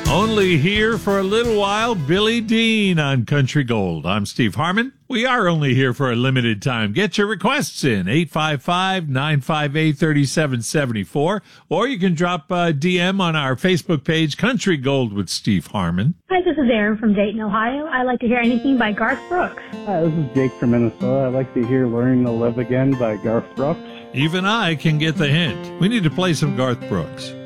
Only here for a little while, Billy Dean on Country Gold. I'm Steve Harmon. We are only here for a limited time. Get your requests in, 855-958-3774, or you can drop a DM on our Facebook page, Country Gold with Steve Harmon. Hi, this is Aaron from Dayton, Ohio. I like to hear anything by Garth Brooks. Hi, this is Jake from Minnesota. I like to hear Learning to Live Again by Garth Brooks. Even I can get the hint. We need to play some Garth Brooks.